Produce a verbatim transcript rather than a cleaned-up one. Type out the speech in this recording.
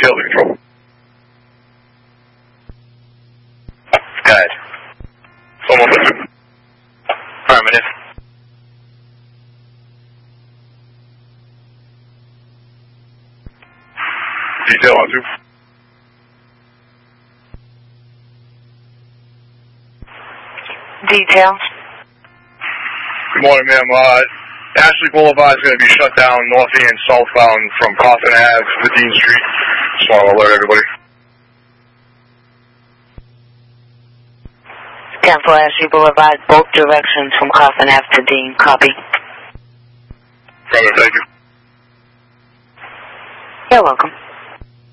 details of control. Go ahead. Almost two. Affirmative. Detail on two. Detail. Good morning, ma'am. Uh, Ashley Boulevard is going to be shut down north and southbound from Coffin Avenue to Dean Street. Just want to alert everybody. Cancel Ashley Boulevard, both directions from Coffin Avenue to Dean. Copy. Brother, thank you. You're welcome.